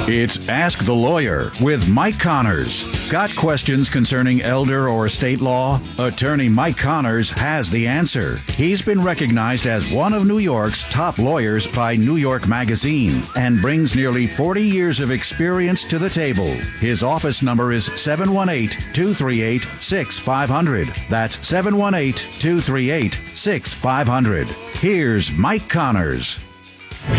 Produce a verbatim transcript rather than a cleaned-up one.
It's Ask the Lawyer with Mike Connors. Got questions concerning elder or estate law? Attorney Mike Connors has the answer. He's been recognized as one of New York's top lawyers by New York Magazine and brings nearly forty years of experience to the table. His office number is seven one eight, two three eight, six five zero zero. That's seven one eight, two three eight, six five zero zero. Here's Mike Connors.